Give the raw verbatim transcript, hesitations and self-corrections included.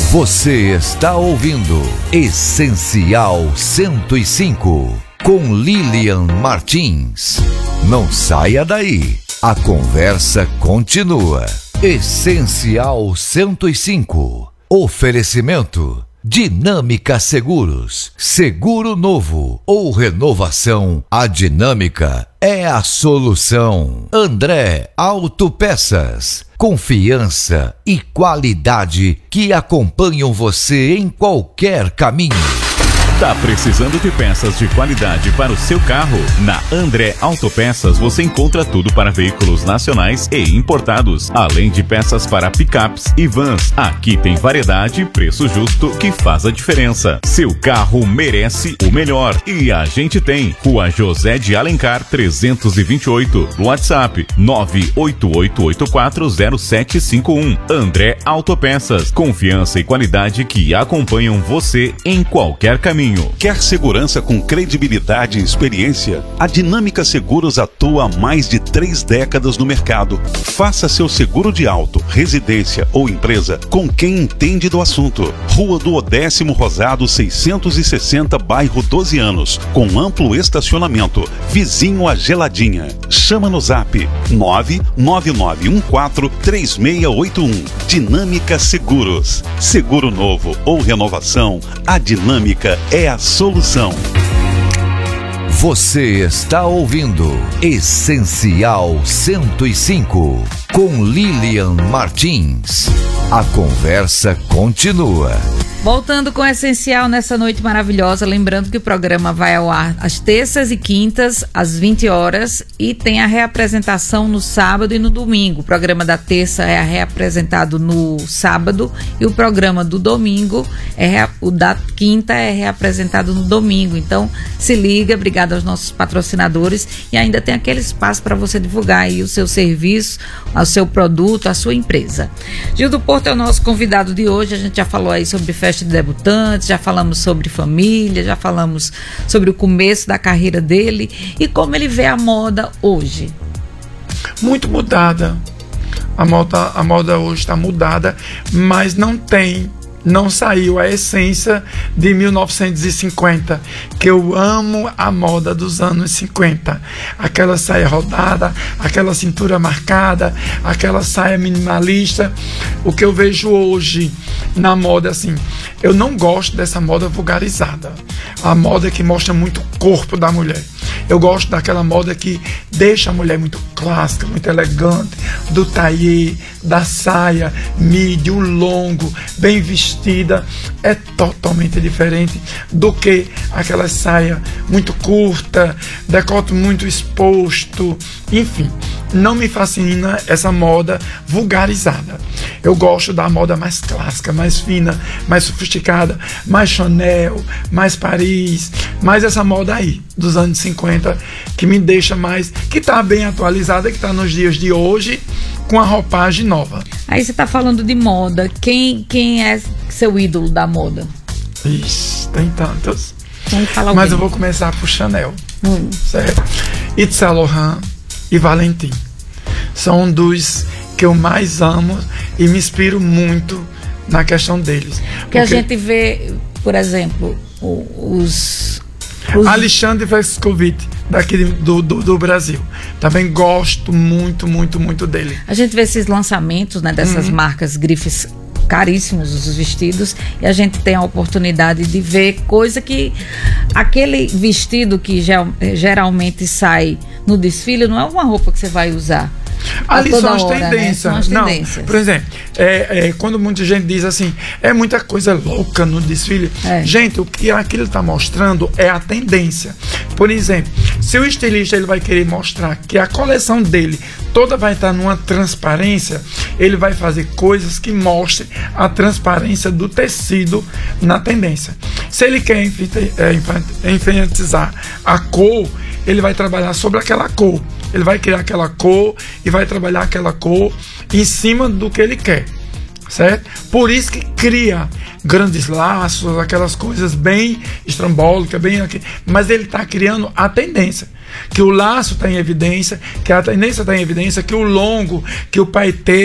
Você está ouvindo Essencial cento e cinco, com Lilian Martins. Não saia daí, a conversa continua. Essencial cento e cinco, oferecimento Dinâmica Seguros, seguro novo ou renovação, a Dinâmica é a solução. André Autopeças, confiança e qualidade que acompanham você em qualquer caminho. Tá precisando de peças de qualidade para o seu carro? Na André Autopeças você encontra tudo para veículos nacionais e importados, além de peças para picapes e vans. Aqui tem variedade e preço justo que faz a diferença. Seu carro merece o melhor e a gente tem. Rua José de Alencar trezentos e vinte e oito, WhatsApp nove oito oito oito quatro zero sete cinco um. André Autopeças, confiança e qualidade que acompanham você em qualquer caminho. Quer segurança com credibilidade e experiência? A Dinâmica Seguros atua há mais de três décadas no mercado. Faça seu seguro de auto, residência ou empresa com quem entende do assunto. Rua do Odécimo Rosado seiscentos e sessenta, bairro doze anos, com amplo estacionamento, vizinho à Geladinha. Chama no zap nove nove nove um quatro três seis oito um. Dinâmica Seguros. Seguro novo ou renovação, a Dinâmica é a solução. Você está ouvindo Essencial cento e cinco, com Lilian Martins. A conversa continua. Voltando com o Essencial nessa noite maravilhosa, lembrando que o programa vai ao ar às terças e quintas, às vinte horas, e tem a reapresentação no sábado e no domingo. O programa da terça é reapresentado no sábado e o programa do domingo, é rea... o da quinta é reapresentado no domingo. Então, se liga, obrigado aos nossos patrocinadores, e ainda tem aquele espaço para você divulgar aí o seu serviço, o seu produto, a sua empresa. Gil do Porto é o nosso convidado de hoje. A gente já falou aí sobre festa de debutantes, já falamos sobre família, já falamos sobre o começo da carreira dele e como ele vê a moda hoje. Muito mudada. A moda, a moda hoje está mudada, mas não tem, não saiu a essência de mil novecentos e cinquenta, que eu amo a moda dos anos cinquenta. Aquela saia rodada, aquela cintura marcada, aquela saia minimalista. O que eu vejo hoje na moda, assim, eu não gosto dessa moda vulgarizada. A moda que mostra muito o corpo da mulher. Eu gosto daquela moda que deixa a mulher muito clássica, muito elegante, do taillé, da saia, midi, o longo, bem vestida. É totalmente diferente do que aquela saia muito curta, decote muito exposto. Enfim, não me fascina essa moda vulgarizada. Eu gosto da moda mais clássica, mais fina, mais sofisticada, mais Chanel, mais Paris, mais essa moda aí, dos anos cinquenta, que me deixa mais, que está bem atualizada, que está nos dias de hoje, com a roupagem nova. Aí você está falando de moda, quem, quem é seu ídolo da moda? Ixi, tem tantos. Vamos falar Mas alguém. eu vou começar por Chanel, hum. certo? Yves Saint Laurent e Valentim são dos que eu mais amo e me inspiro muito na questão deles. Porque, porque a gente vê, por exemplo, os... os... Alexandre Vescovitch, daqui do, do, do Brasil. Também gosto muito, muito, muito dele. A gente vê esses lançamentos, né, dessas uhum. marcas, grifes caríssimos, os vestidos, e a gente tem a oportunidade de ver coisa que aquele vestido que geralmente sai no desfile não é uma roupa que você vai usar. Ali são as, hora, tendências. Né? São as Não, tendências. Por exemplo, é, é, quando muita gente diz assim, é muita coisa louca no desfile. É. Gente, o que aquilo está mostrando é a tendência. Por exemplo, se o estilista ele vai querer mostrar que a coleção dele toda vai estar numa transparência, ele vai fazer coisas que mostrem a transparência do tecido na tendência. Se ele quer enfatizar a cor, ele vai trabalhar sobre aquela cor. Ele vai criar aquela cor e vai trabalhar aquela cor em cima do que ele quer, certo? Por isso que cria grandes laços, aquelas coisas bem estrambólicas, bem aqui, mas ele está criando a tendência, que o laço está em evidência, que a tendência está em evidência, que o longo, que o paetê